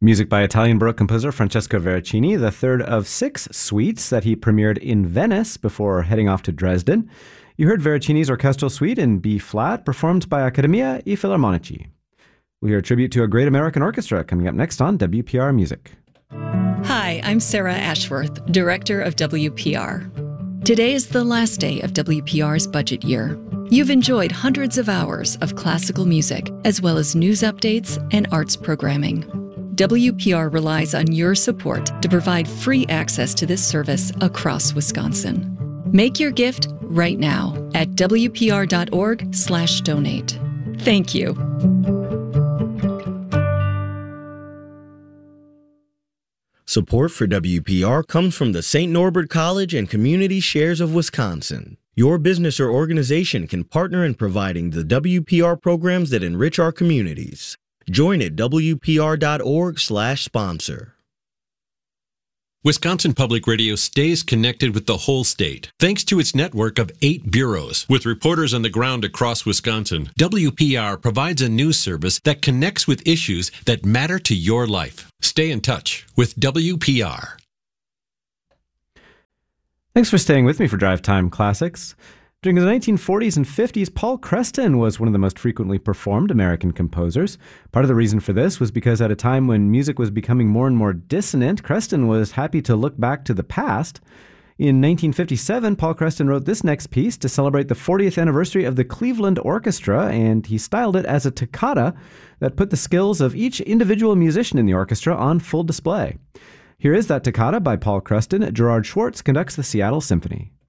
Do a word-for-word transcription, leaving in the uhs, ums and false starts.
Music by Italian Baroque composer Francesco Veracini, the third of six suites that he premiered in Venice before heading off to Dresden. You heard Veracini's orchestral suite in B-flat, performed by Accademia I Filarmonici. We'll hear a tribute to a great American orchestra coming up next on W P R Music. Hi, I'm Sarah Ashworth, Director of W P R. Today is the last day of W P R's budget year. You've enjoyed hundreds of hours of classical music, as well as news updates and arts programming. W P R relies on your support to provide free access to this service across Wisconsin. Make your gift right now at W P R dot org slash donate. Thank you. Support for W P R comes from the Saint Norbert College and Community Shares of Wisconsin. Your business or organization can partner in providing the W P R programs that enrich our communities. Join at W P R dot org slash sponsor. Wisconsin Public Radio stays connected with the whole state, thanks to its network of eight bureaus. With reporters on the ground across Wisconsin, W P R provides a news service that connects with issues that matter to your life. Stay in touch with W P R. Thanks for staying with me for Drive Time Classics. During the nineteen forties and fifties, Paul Creston was one of the most frequently performed American composers. Part of the reason for this was because at a time when music was becoming more and more dissonant, Creston was happy to look back to the past. In nineteen fifty-seven, Paul Creston wrote this next piece to celebrate the fortieth anniversary of the Cleveland Orchestra, and he styled it as a toccata that put the skills of each individual musician in the orchestra on full display. Here is that toccata by Paul Creston. Gerard Schwartz conducts the Seattle Symphony.